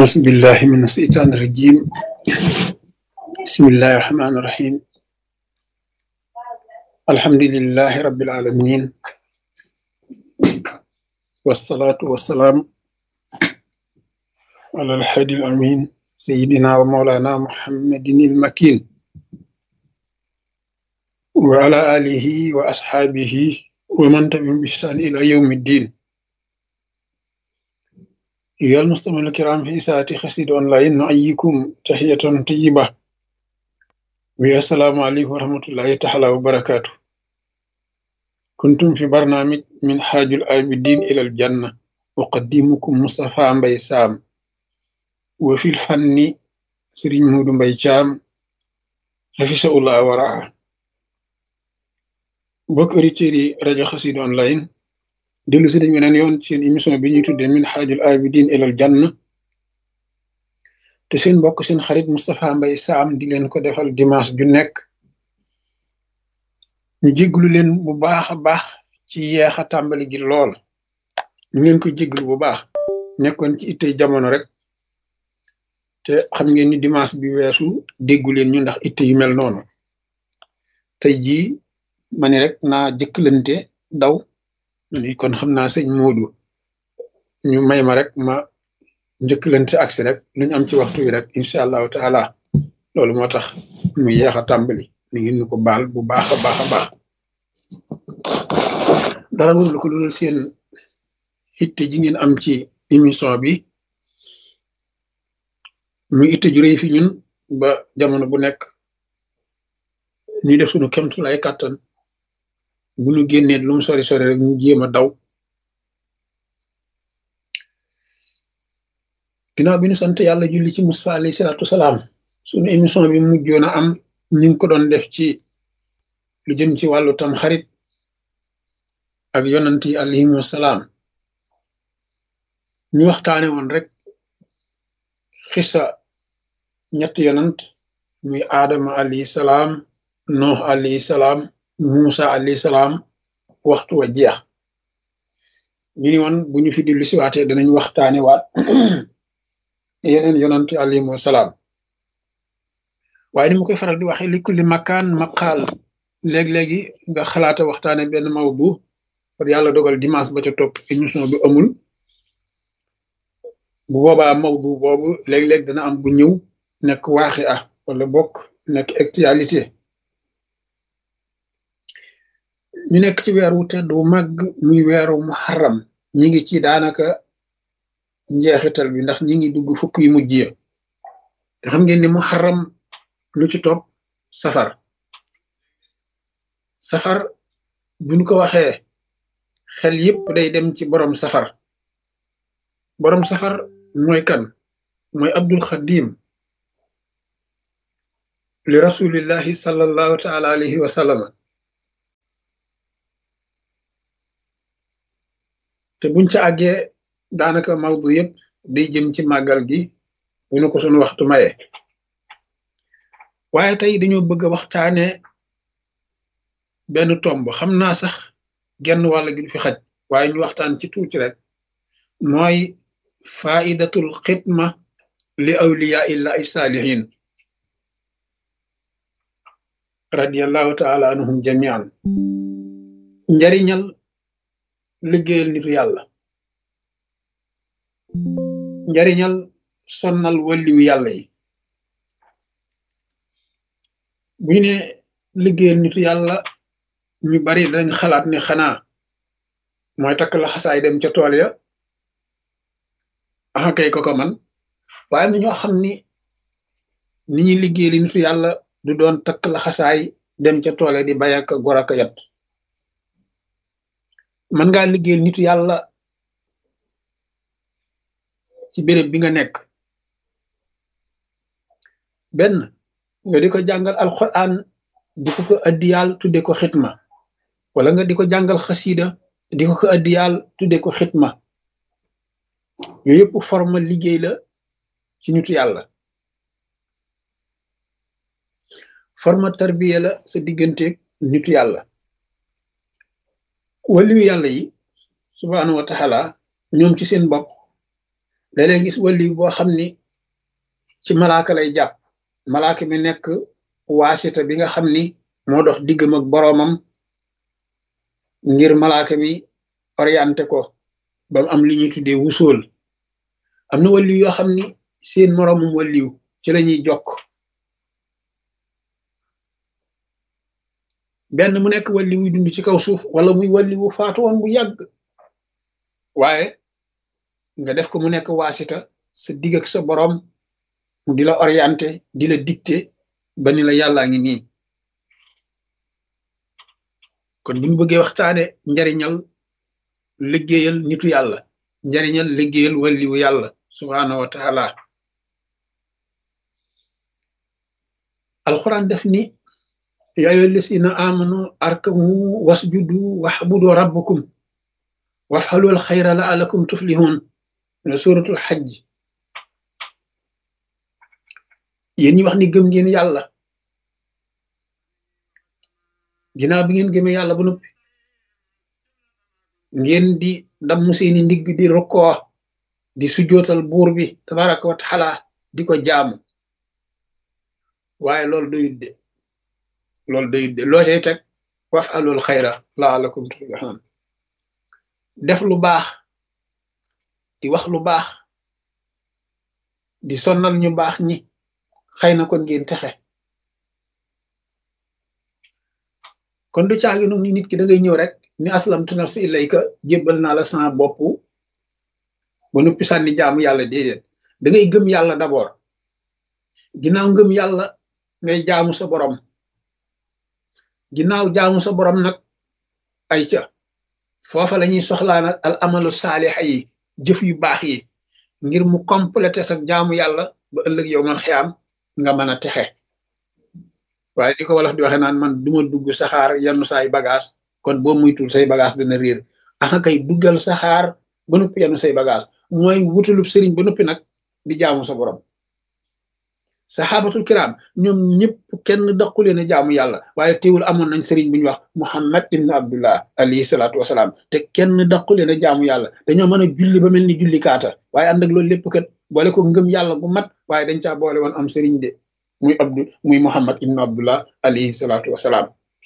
أعوذ بالله من الشيطان الرجيم. بسم الله الرحمن الرحيم. الحمد لله رب العالمين، والصلاة والسلام على الحادي الأمين سيدنا ومولانا محمد المكين وعلى آله وأصحابه ومن تبعهم بإحسان إلى يوم الدين. أيها المستمعون الكرام في ساعة خسيد أونلاين نحييكم تحية طيبة والسلام عليكم ورحمة الله تعالى وبركاته. كنتم في برنامج من حاج العابدين إلى الجنة، أقدمكم مصطفى مباي سام، وفي الفن سرين مود مباي شام حفظه الله ورعاه. بوك أوريتيري راديو خسيد أونلاين dellu si dañ weneen yoon seen émission bi ñuy tuddee min xaajul abidin ilal janna te seen mbokk seen xarit Moustapha Mbaye Sam di leen ko defal dimanche ju nekk. ñu jégglu leen bu baax a baax ci yeex a tàmbali gi lool, ñu leen ko jégglu bu baax, nekkoon ci ittey jamono rek, te xam ngeen ni dimanche bi weesu déggu leen ñu ndax itte yu mel noonu. tey jii ma ni rek naa jëkkalante daw ni kon xam naa sëñ Moodu ñu may ma rek ma njëkkalante agsi rek luñ am ci waxtu wi rek incha allahu taala. loolu moo tax mu yeex a tàmbali, ni ngeen ñu ko baal bu baax a baax a baax. dara lu ko loolu seen itte ji ngeen am ci émission bi, muy itte ju rëy fi ñun ba jamono bu nekk ñuy def suñu kemtulay kàttan bu ñu génnee lu mu sori sori rek ñu jéem a daw. ginnaaw bi ñu sant yàlla julli ci Musaa alayhi salaatu salaam, suñu émission bi mujjoon a am ñu ngi ko doon def ci lu jëm ci wàllu tam xarit ak yonant yi alayhimu salaam. ñu waxtaane woon rek xisa ñetti yonant, muy Aadama alayhi salaam, Nuux alayhi salaam, Muusa alayhi salaam. waxtu wa jeex ñu ni woon bu ñu fi dellu si waatee danañ waxtaane waat yeneen yonant yi alayhimu salaam. waaye ni ma koy faral di waxee li kulli makaan maqaal, léeg-léegi nga xalaata waxtaane benn mawdu par yàlla dogal dimanche ba ca topp émission bi amul, bu boobaa mawdu boobu léeg-léeg dana am bu ñëw nekk waaxi wala bokk nekk actualité. ñu nekk ci weer wu tedd wu màgg muy weeru muharram, ñi ngi ci daanaka njeexital bi ndax ñi ngi dugg fukk yu mujj ya. te xam ngeen ni muharram lu ci topp safar. safar buñ ko waxee xel yépp day dem ci borom safar. borom safar mooy kan? mooy Abdul Xadim li rasulillahi sallallahu taala alayhi wa sallam. te buñ ca àggee daanaka mawdu yëpp day jëm ci màggal gi bu ñu ko sunu waxtu maye. waaye tey dañoo bëgg a waxtaane benn tomb, xam naa sax genn wàll gi du fi xaj, waaye ñu waxtaan ci tuuti rek, mooy faidatul xidma li awliyaa illahi saalihin radiallahu taala anhum jamian. njariñal liggéeyal nitu yàlla, njariñal sonnal wàlliwu yàlla yi. bu ñu ne liggéeyal nitu yàlla, ñu bari dañ xalaat ne xanaa mooy takk la xasaay dem ca tool ya. kay ko man, waaye am na ñoo xam ni ñuy liggéeyal nitu yàlla du doon takk la xasaay dem ca tool ya di bay ak gor ak yat. mën ngaa liggéeyal nitu yàlla ci béréb bi nga nekk, benn nga di ko jàngal alquran di ko addiyaal tudde ko xitma, wala nga di ko jàngal xasida di ko addiyaal tudde ko xitma. yooyu yëpp forme liggéey la ci nitu yàlla, forme tarbiya la sa digganteeg nitu yàlla. waliyu yàlla yi subhaanahu wa taala ñoom ci seen bopp léeg-léeg gis wali boo xam ni ci malaaka lay jàpp malaaka mi nekk waasita bi nga xam ni moo dox diggam ak boroomam ngir malaaka mi orienté ko ba mu am li ñuy tuddee wusool am na waliw yoo xam ni seen moroomum waliw ci lañuy jokk benn mu nekk waliw yu dund ci kaw suuf wala muy waliwu faatu woon bu yàgg waaye nga def ko mu nekk waasita sa digg ak sa boroom mu di la orienté di la dicté ba ni la yàllaa ngi nii kon buñu bëggee waxtaane njariñal liggéeyal nitu yàlla njariñal liggéeyal waliwu yàlla subhaanahu wa taala alquran def ni yaa ayyuhal lazina amanu arkamu wasjudu wa'budu rabbakum waf'alul xayra la'allakum tuflihun ne suratul xajj yéen ñi wax ni gëm ngeen yàlla ginnaaw bi ngeen gëmee yàlla ba noppi ngeen di damm seeni ndigg di rukkoo di sujjootal buur bi tabaraka wa taala di ko jaamu waaye loolu doyut de loo cay teg waf'alul xayra la'allakum tuflihun def lu baax di wax lu baax di sonnal ñu baax ñi xëy na kon ngeen texe kon du caagi noonu nit ki da ngay ñëw rek ni aslamtu nafsi ilayka jébbal naa la sama bopp ba noppi sànni jaamu yàlla déedéet da ngay gëm yàlla d'abord ginnaaw ngëm yàlla ngay jaamu sa borom ginnaaw jaamu sa borom nag ay ca foofa la ñuy soxlaa nag al amalu saaliha yi jëf yu baax yi ngir mu complété sa jaamu yàlla ba ëllëg yow man xiyaam nga mën a texe waaye di ko wolof di waxe naan man duma dugg saxaar yenn saay bagage kon boo muytul say bagage dana réer aka kay duggal saxaar ba noppi yenn say bagage mooy wutalub sëriñ ba noppi nag di jaamu sa borom saxaabatul kiram ñoom ñëpp kenn daqule ne jaamu yàlla waaye teewul amoon nañ sëriñ bu ñu wax Muhammad ibn Abdullah alayhi salaatu wasalaam te kenn daqule ne jaamu yàlla dañoo mën a julli ba mel ni julli kaata waaye ànd ak loolu lépp kat boole ko ngëm yàlla bu mat waaye dañ caa boole woon am sëriñ de muy Muhammad ibn Abdullah alayhi salaatu wasalaam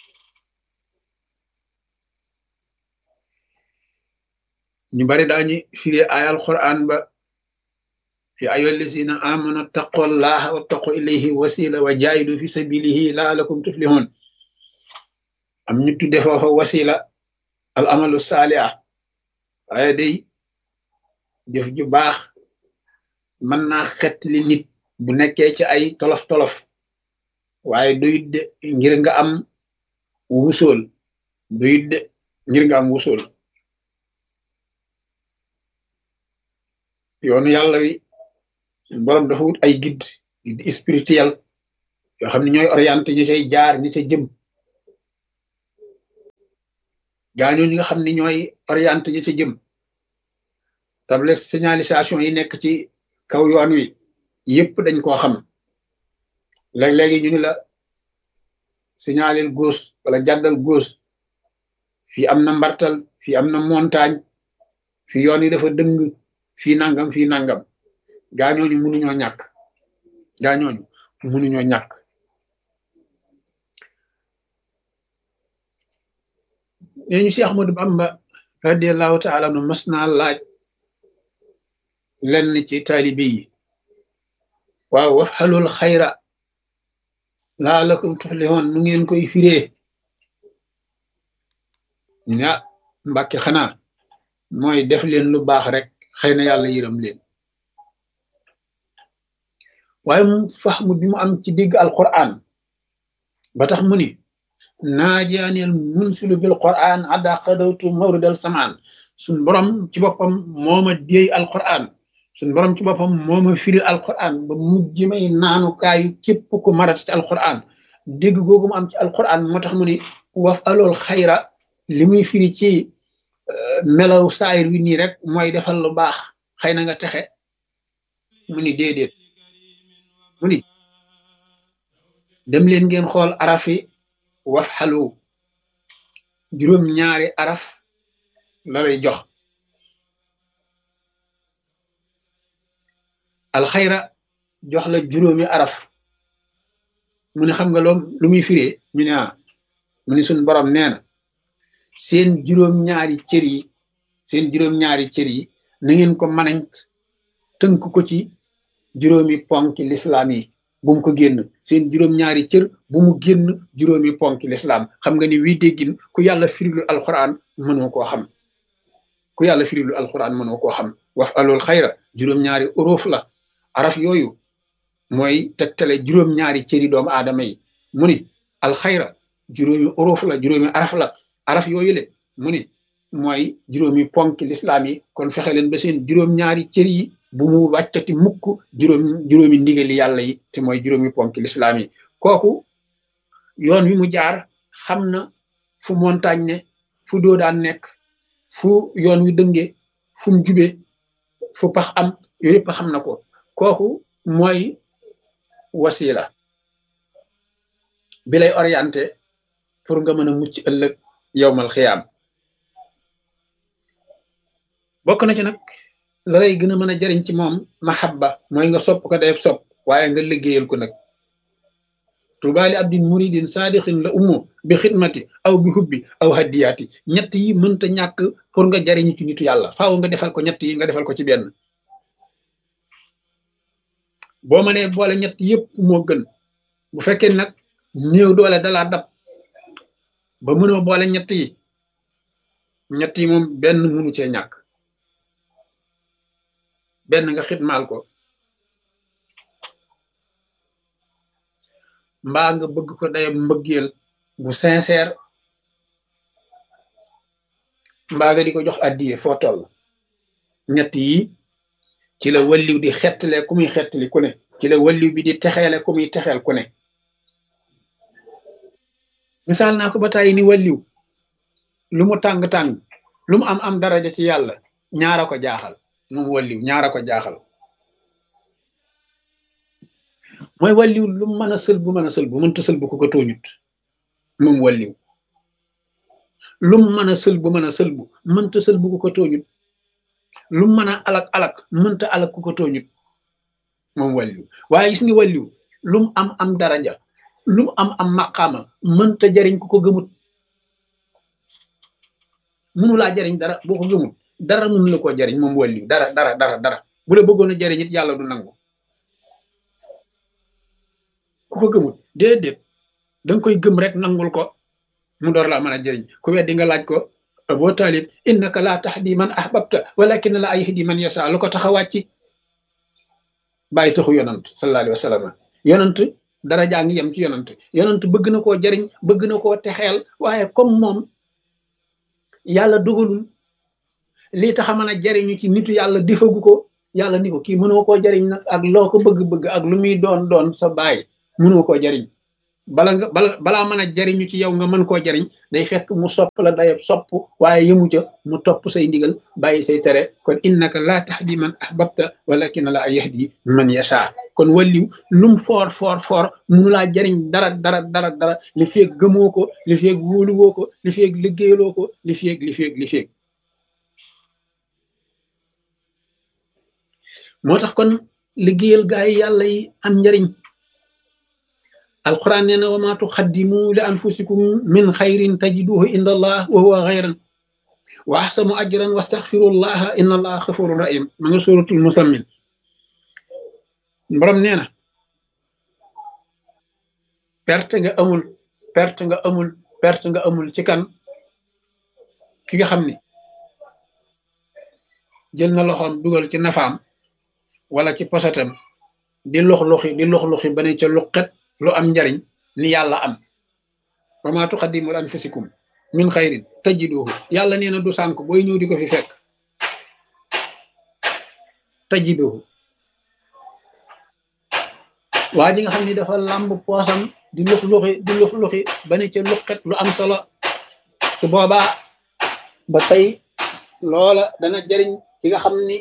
ñu bari daañu firee ayal Qur'an ba ya ayyuhal lazina amanu taqullaha wattaqu ilayhi wasila wa jaahidu fi sabilihi la'allakum tuflihun am ñu tudde foofa wasila al amalu saaliha waaye day jëf ju baax mën naa xettali nit bu nekkee ci ay tolof-tolof waaye doyut de ngir nga am wusool doyut de ngir nga am wusool yoonu yàlla wi borom dafa wut ay guide spirituel yoo xam ne ñooy orienté ñu cay jaar ñi ca jëm gaañoo ñi nga xam ne ñooy orienté ñi ca jëm table signalisation yi nekk ci kaw yoon wi yépp dañ koo xam léeg-léegi ñu ni la signalel gauche wala jàddal gauche fii am na mbartal fii am na montagne fii yoon yi dafa dëng fii nangam fii nangam gaañooñu mënuñoo ñàkk gaañooñu mënuñoo ñàkk nee ñu Cheikh Ahmadou Bamba radiallahu taala anu mas naa laaj lenn ci taalibe yi waaw wafxalul xayra laalakum tuflihun nu ngeen koy firee ñu ne ah Mbàkke xanaa mooy def leen lu baax rek xëy na yàlla yërëm leen waaye mu faxmu bi mu am ci dégg alquran ba tax mu ni naajaaneel munsilu bil quran adda qadawtu mawridal samaan suñ borom ci boppam mooma déey alquran suñ borom ci boppam mooma firil alquran ba mujj may naanukaayu képp ku marat ci alquran dégg googu mu am ci alquran moo tax mu ni waf alool xayra li muy firi ci melaw saayir wi nii rek mooy defal lu baax xëy na nga texe mu ni déedéet mu ni dem leen ngeen xool arafi waf xalu juróom ñaari araf la lay jox alxayra jox la juróomi araf mu ne xam nga loom lu muy firee ñu ne mu ne suñ borom nee na seen juróom-ñaari cër yi seen juróom-ñaari cër yi na ngeen ko manañ tënk ko ci juróomi ponki lislaam yi bu mu ko génn seen juróom-ñaari cër bu mu génn juróomi ponki lislaam xam nga ni wii déggin ku yàlla firilu alquran mënoo koo xam ku yàlla firilu alquran mënoo koo xam wax alool xayra juróom-ñaari uruf la araf yooyu mooy tegtale juróom-ñaari cëri doomu aadama yi mu ni alxayra juróomi uruf la juróomi araf la araf yooyu le mu ni mooy juróomi ponki lislaam yi kon fexe leen ba seen juróom-ñaari cër yi bu mu wàccati mukk juróomi ndigali yàlla yi te mooy juróomi ponki lislaam yi kooku yoon wi mu jaar xam na fu montagne ne fu doodaan nekk fu yoon wi dënge fu mu jube fu pax am yooyu yëpp xam na ko kooku mooy wasila bi lay orienté pour nga mën a mucc ëllëg yowmal xiyaam bokk na ci nag la lay gën a mën a jariñ ci moom mahabba mooy nga sopp ko dayeb sopp waaye nga liggéeyal ko nag tubaali abdin muridin saadixin la ummo bi xidmati aw bi hubbi aw haddiyaati ñett yi mënta ñàkk pour nga jariñu ci nitu yàlla faaw nga defal ko ñett yi nga defal ko ci benn boo mënee boole ñett yëpp moo gën bu fekkee nag néew doole dalaa dab ba mënoo boole ñett yi moom benn mënu cee ñàkk benn nga xidmaal ko mbaa nga bëgg ko dayab mbëggeel bu sincère mbaa nga di ko jox addiye foo toll ñett yi ci la walliw di xettale ku muy xettali ku ne ci la walliw bi di texeele ku muy texeel ku ne misaal naa ko ba tàyyi ni walliw lu mu tàng-tàng lu mu am daraja ci yàlla ñaara ko jaaxal moom walliw ñaara ko jaaxal mooy walliw lu mu mën a sëlbu mënta sëlbu ku ko tooñut moom walliw lu mu mën a sëlbu mënta sëlbu ku ko tooñut lu mu mën a alak mënta alak ku ko tooñut moom walliw waaye gis nga walliw lu mu am daraja lu mu am maqaama mënta jariñ ku ko gëmut mënu laa jariñ dara boo ko gëmut dara mënu la koo jariñ moom walliw dara bu la bëggoon a jariñ it yàlla du nangu ku ko gëmut déedéet danga koy gëm rek nangul ko mu door laa mën a jariñ ku weddi nga laaj ko Abu Talib innaka laa tahdi man ahbabta walakin la yahdi man yasa lu ko tax a wàcc bàyyi taxu yonant sallallahu alayhi wa sallam yonant dara jaa ngi yem ci yonant bëgg na koo jariñ bëgg na koo texeel waaye comme moom yàlla dogalul lii tax a mën a jariñu ci nitu yàlla defagu ko yàlla ni ko kii mënoo koo jariñ nag ak loo ko bëgg-bëgg ak lu muy doon sa baay mënoo koo jariñ balaa mën a jariñu ci yow nga mën koo jariñ day fekk mu sopp la dayab sopp waaye yëmu ca mu topp say ndigal bàyyi say tere kon innaka laa tahdi man ahbabta walakin la yahdi man yasha kon walliw lum foor munu laa jariñ dara li feeg gëmoo ko li feeg wóoluwoo ko li feeg liggéeyloo ko li feeg moo tax kon liggéeyal gaa yi yàlla yi am njariñ alquran nee na wa ma tuqaddimu li anfusikum min xayrin tajiduhu inda allah wa huwa xayran wa ahsanu ajran wastaxfirullaha inna allaha xafurun rahim ma nga suratul musammin borom nee na perte nga amul ci kan ki nga xam ni jël na loxoom dugal ci nafaam wala ci posatam di lox-loxi ba ne ca luqet lu am njariñ ni yàlla am wa ma tuqaddimu li anfusikum min xayrin tajiduhu yàlla nee na du sànk booy ñëw di ko fi fekk tajiduhu waa ji nga xam ni dafa làmb poosam di lux-luxi ba ne ca luqet lu am solo su boobaa ba tey loola dana jariñ ki nga xam ni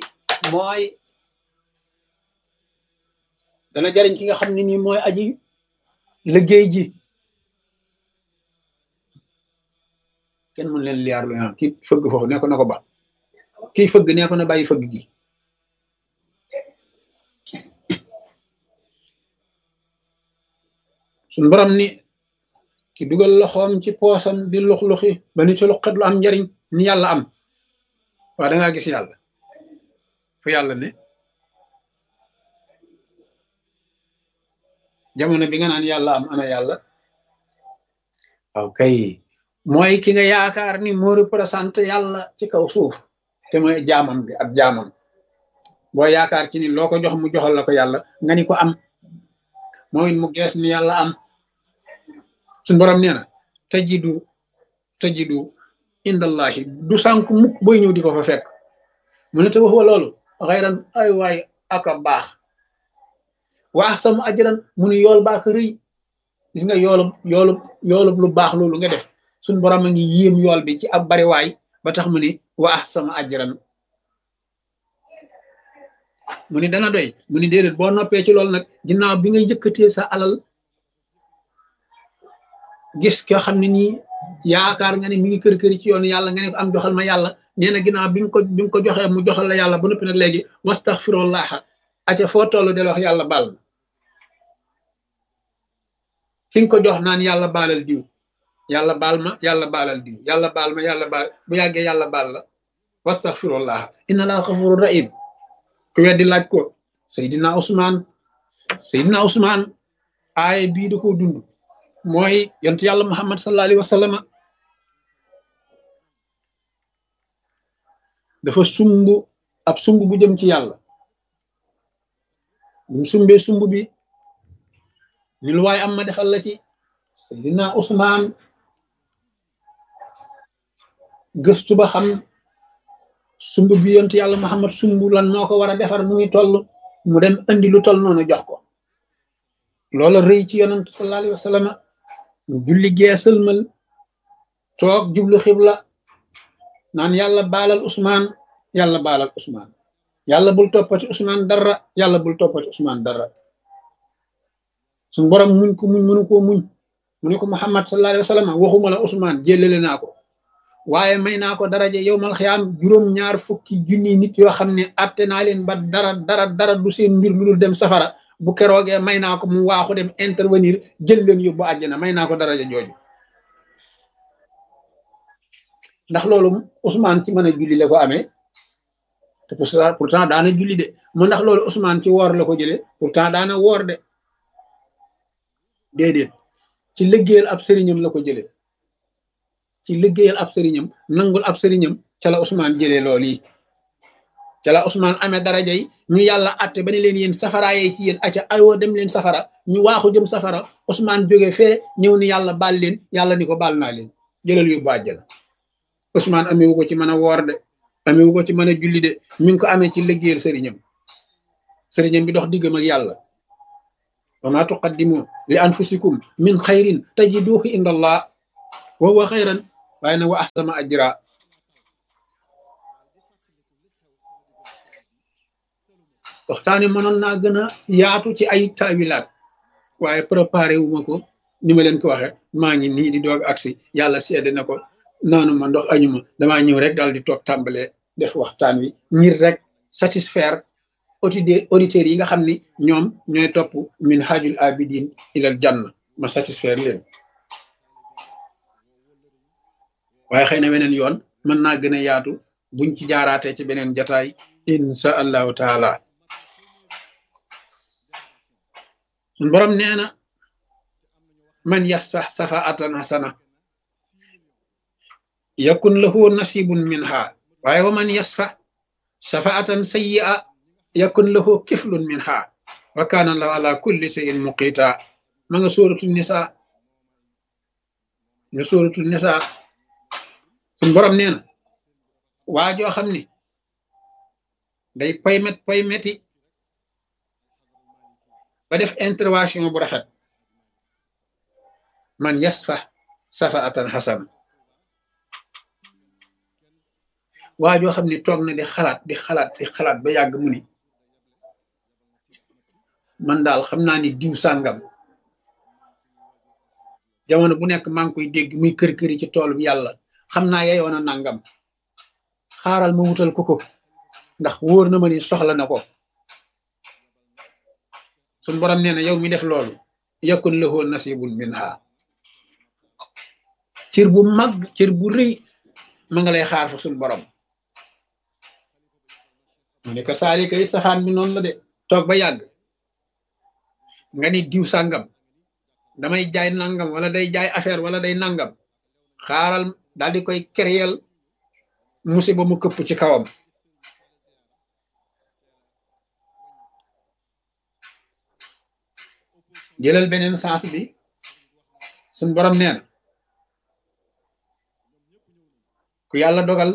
mooy aji liggéey ji kenn mën leen liyaar lu kii fëgg foofu ne ko na ko ba kii fëgg ne ko na bàyyi fëgg gi suñ borom ni ki dugal loxoom ci poosam di lux-luxi ba ni ci luqat lu am njariñ ni yàlla am waa da ngaa gis yàlla fu yàlla ne jamono bi nga naan yàlla am ana yàlla waaw kay mooy ki nga yaakaar ni moo représenté yàlla ci kaw suuf te mooy jaamam bi ab jaamam boo yaakaar ci ni loo ko jox mu joxal la ko yàlla nga ni ko am mooy mu gees ni yàlla am suñ borom nee na tajidu indallahi du sànk mukk booy ñëw di ko fa fekk mu ne te wax wa loolu xayran ay waay aka baax waax sama ajran mu ne yool baa ko rëy gis nga yoolub lu baax loolu nga def suñ borom a ngi yéem yool bi ci ab bari waay ba tax mu ni waax sama ajran mu ni dana doy mu ni déedéet boo noppee ci loolu nag ginnaaw bi nga yëkkatee sa alal gis ko xam ne nii yaakaar nga ne mi ngi kër-këri ci yoon yàlla nga ne ko am joxal ma yàlla nee na ginnaaw bi nga ko joxee mu joxal la yàlla ba noppi nag léegi wastaxfirullah aca foo toll del wax yàlla baal ma fi nga ko jox naan yàlla baalal diw yàlla baal ma yàlla baalal diw yàlla baal ma yàlla baal bu yàggee yàlla baal la wastaxfirullah inna laa xafurur rahim ku weddi laaj ko Seydina Ousmane aaye bii da koo dund mooy yonent yàlla Muhammad sallallahu alayhi wa sallam dafa sumb bu jëm ci yàlla bu sumbee sumb bi ni lu waay am ma defal la ci Seydina Ousmane gëstu ba xam sumb bi yonent yàlla Muhammad sumb lan moo ko war a defar muy toll mu dem andi lu toll noonu jox ko loola rëy ci yonent sallallahu alayhi wa sallam mu julli geesalmal toog jublu xibla naan yàlla baalal Ousmane yàlla baalal Ousmane yàlla bul toppati Ousmane dara yàlla bul toppati Ousmane dara suñu borom muñ ko muñ mënu koo muñ mu ne ko Muhammad sallallahu alayhi wa sallam waxuma la Ousmane jëlale naa ko waaye may naa ko daraja yowmal xiyaam juróom-ñaar fukki junni nit yoo xam ne atte naa leen ba dara du seen mbir lu dul dem safara bu keroogee may naa ko mu waaxu dem intervenir jël leen yóbbu àjjana may naa ko daraja jooju ndax loolu Ousmane ci mën a julli la ko amee te pourtant daana julli de mu ndax loolu Ousmane ci woor la ko jëlee pourtant daana woor de déedéet ci liggéeyal ab sëriñam la ko jëlee ci liggéeyal ab sëriñam nangul ab sëriñam ca la Ousmane jëlee loolu yi ca la Ousmane amee daraja yi ñu yàlla atte ba ne leen yéen safaraayee ci yéen aca ayoo dem leen safara ñu waaxu jëm safara Ousmane jóge fee ñëw ni yàlla baal leen yàlla ni ko baal naa leen jëlal yóbbu àjjana Ousmane amewu ko ci mën a woor de amewu ko ci mën a julli de mi ngi ko amee ci liggéeyal sëriñam bi dox diggam ak yàlla wa ma tuqaddimu li anfusikum min xayrin tajiduhu inda allah wa huwa xayran waaye nag wa ahsama ajra waxtaani mënoon naa gën a yaatu ci ay taawilaat waaye préparé wu ma ko ni ma leen ko waxe maa ngi nii di doog agsi yàlla seede na ko naanu ma ndox añuma damaa ñëw rek daal di toog tàmbalee def waxtaan wi ngir rek satisfaire auditeurs yi nga xam ni ñoom ñooy topp min hajul abidin ilal janna ma satisfaire leen waaye xëy na weneen yoon mën naa gën a yaatu buñ ci jaaraatee ci beneen jataay insha allahu taala sun borom nee na man yasfax safaatan hasana yakun lahu nasibun minha waaye wa man yasfax safaatan sayyi'a yakun lahu kiflun minha wa kana lahu ala kulli shay'in muqita ma nga suratul nisa sun borom nee na waa joo xam ni day poymeti ba def intervention bu rafet man yasfa safaatan hasana waa joo xam ni toog na di xalaat ba yàgg mu ni man daal xam naa ni diw sàngam jamono bu nekk maa ngi koy dégg muy kër-këri ci tool bi yàlla xam naa yeyoon a nangam xaaral ma wutal ko ndax wóor na ma ni soxla na ko suñ borom nee na yow mi def loolu yakun lahu nasibun minha cër bu mag cër bu rëy ma nga lay xaar fa suñ borom mu ne ko saalika yi safaan bi noonu la de toog ba yàgg nga ni diw sàngam damay jaay nangam wala day jaay affaire wala day nangam xaaral daal di koy créer musiba mu këpp ci kawam jëlal beneen sens bi suñ borom neen ku yàlla dogal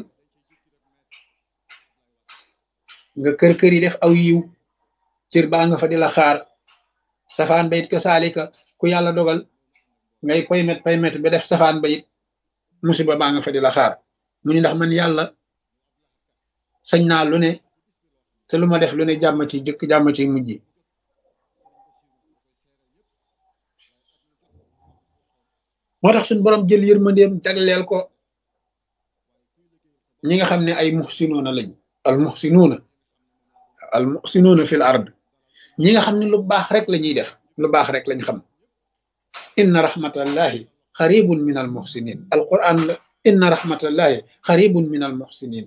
nga kër yi def aw yiw cër baa nga fa di la xaar safaan ba it ko saalika ku yàlla dogal ngay paymet ba def safaan ba it musiba baa nga fa di la xaar mu ni ndax man yàlla sañ naa lu ne te lu ma def lu ne jàmm ci jëkk jàmm ci mujj moo tax suñ borom jël yërmandeem jagleel ko ñi nga xam ne ay muxsinuuna lañ al muxsinuuna fil ard ñi nga xam ne lu baax rek la ñuy def lu baax rek lañ xam inna rahmatallahi xaribun min al muxsinin alquran la inna rahmatallahi xaribun min al muxsinin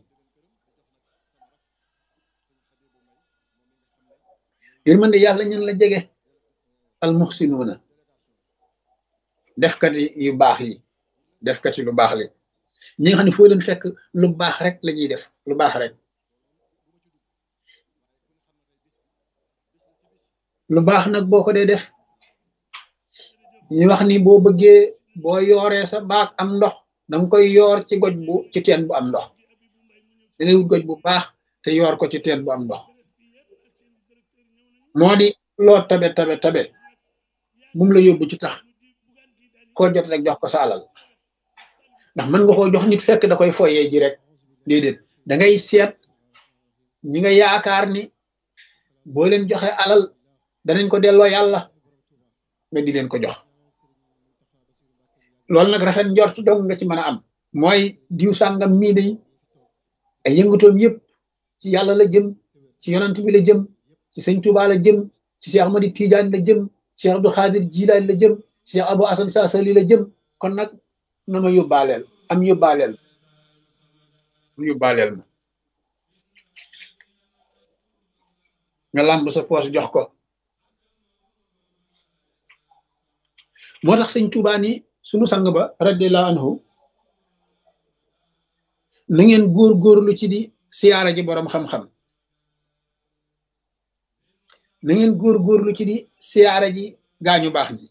yërmande yàlla ñan la jege al muxsinuuna defkati yu baax yi defkati lu baax li ñi nga xam ne foo leen fekk lu baax rek la ñuy def lu baax rek lu baax nag boo ko dee def ñu wax ni boo bëggee boo yooree sa baag am ndox danga koy yoor ci goj bu ci teen bu am ndox da ngay wut goj bu baax te yoor ko ci teen bu am ndox moo di loo tabe bum la yóbbu ci tax koo jot rek jox ko sa alal ndax mën nga koo jox nit fekk da koy foyee ji rek déedéet da ngay seet ñi nga yaakaar ni boo leen joxe alal danañ ko delloo yàlla nga di leen ko jox loolu nag rafet njort dong nga ci mën a am mooy diw sàngam mii day ay yëngutoom yëpp ci yàlla la jëm ci yonant bi la jëm ci sëñ Tuubaa la jëm ci Cheikh Ahmadi Tidiane la jëm Cheikh Abdou Khadir Jilaani la jëm Cheikh Abou Hasan Saasali la jëm kon nag na ma yóbbaaleel ma nga làmb sa poos jox ko moo tax sëñ Tuubaa ni sunu sang ba radiyallahu anhu na ngeen góorgóorlu ci di siyaara ji boroom xam-xam na ngeen góorgóorlu ci di siyaara ji gaañu baax ji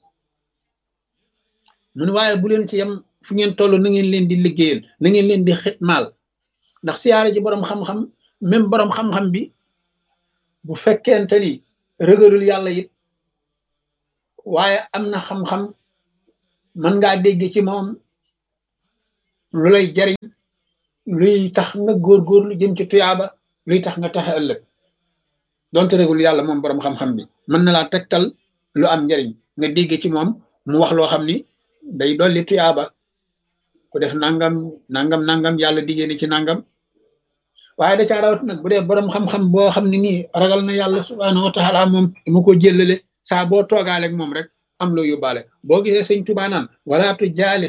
mun waaye bu leen ci yem fu ngeen toll na ngeen leen di liggéeyal na ngeen leen di xitmaal ndax siyaara ji boroom xam-xam même boroom xam-xam bi bu fekkente ni rëgalul yàlla it waaye am na xam-xam mën ngaa dégg ci moom lu lay jariñ luy tax nga góorgóorlu jëm ci tuyaaba luy tax nga taxe ëllëg donte rëgul yàlla moom boroom xam-xam bi mën na laa tegtal lu am njariñ nga dégg ci moom mu wax loo xam ni day dolli tuyaaba ku def nangam yàlla diggée ni ci nangam waaye da caa rawat nag bu dee boroom xam-xam boo xam ne nii ragal na yàlla subhaanahu wa taala moom dama ko jëllale saa boo toogaaleeg moom rek am loo yóbbaale boo gisee sëñ Tuubaa naan wala tu jaali